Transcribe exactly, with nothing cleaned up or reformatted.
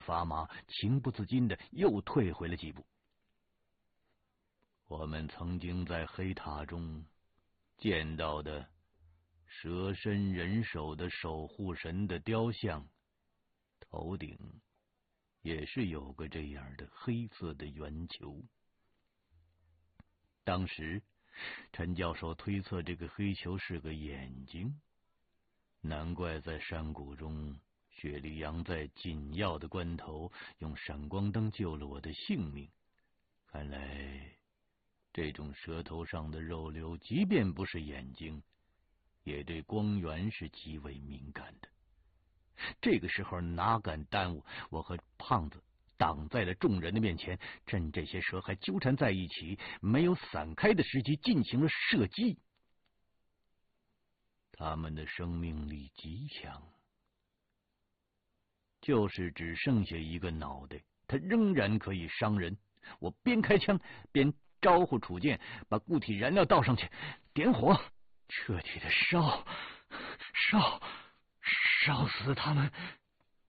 发麻，情不自禁的又退回了几步。我们曾经在黑塔中见到的蛇身人首的守护神的雕像，头顶也是有个这样的黑色的圆球。当时陈教授推测这个黑球是个眼睛，难怪在山谷中雪莉杨在紧要的关头用闪光灯救了我的性命。看来这种舌头上的肉瘤即便不是眼睛，也对光源是极为敏感的。这个时候哪敢耽误，我和胖子挡在了众人的面前，趁这些蛇还纠缠在一起没有散开的时机进行了射击。他们的生命力极强，就是只剩下一个脑袋，它仍然可以伤人。我边开枪边招呼楚剑把固体燃料倒上去，点火，彻底的烧烧烧死他们。